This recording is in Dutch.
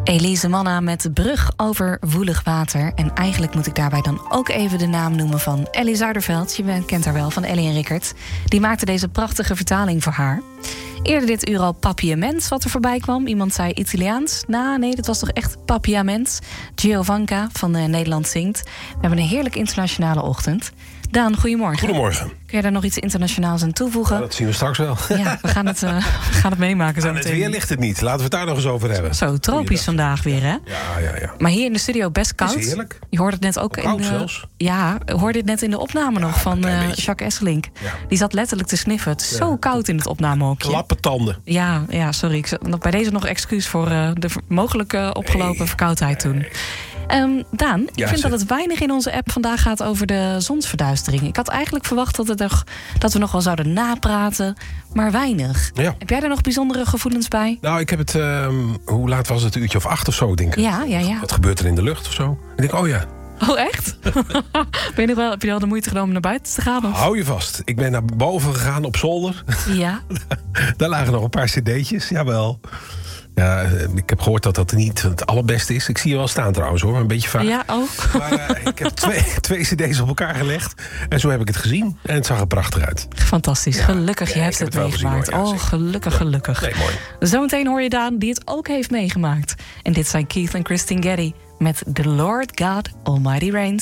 Elise Manna met Brug over woelig water. En eigenlijk moet ik daarbij dan ook even de naam noemen van Ellie Zuiderveld. Je kent haar wel, van Ellie en Rickert. Die maakte deze prachtige vertaling voor haar. Eerder dit uur al Papiaments wat er voorbij kwam. Iemand zei Italiaans. Nee, dat was toch echt Papiaments. Giovanka van Nederland Zingt. We hebben een heerlijk internationale ochtend. Daan, goedemorgen. Goedemorgen. Kun je daar nog iets internationaals aan toevoegen? Ja, dat zien we straks wel. Ja, we gaan het meemaken zo Aan meteen. het weer ligt het niet. Laten we het daar nog eens over hebben. Zo, tropisch vandaag weer, hè? Ja. Maar hier in de studio best koud. Is heerlijk. Je hoorde het net ook koud in zelfs. Ja, hoorde het net in de opname nog van Jacques Esselink. Ja. Die zat letterlijk te sniffen. Het is zo koud in het opnamehokje. Klappentanden. Ja, sorry. Bij deze nog excuus voor de mogelijke opgelopen verkoudheid toen. Daan, ik vind dat het weinig in onze app vandaag gaat over de zonsverduistering. Ik had eigenlijk verwacht dat we nog wel zouden napraten, maar weinig. Ja. Heb jij daar nog bijzondere gevoelens bij? Nou, ik heb het... hoe laat was het? Een uurtje of 8 of zo, denk ik. Ja. Wat gebeurt er in de lucht of zo? Ik denk, oh ja. Oh, echt? Heb je al de moeite genomen naar buiten te gaan? Of? Hou je vast. Ik ben naar boven gegaan op zolder. Ja. Daar lagen nog een paar cd'tjes, jawel. Ja, ik heb gehoord dat dat niet het allerbeste is. Ik zie je wel staan trouwens hoor, een beetje vaak. Ja, ook. Maar ik heb twee cd's op elkaar gelegd. En zo heb ik het gezien. En het zag er prachtig uit. Fantastisch. Ja, gelukkig, je hebt het wel meegemaakt. gezien, hoor. Ja, gelukkig. Nee, mooi. Zometeen hoor je Daan die het ook heeft meegemaakt. En dit zijn Keith en Christine Getty met The Lord God Almighty Reigns.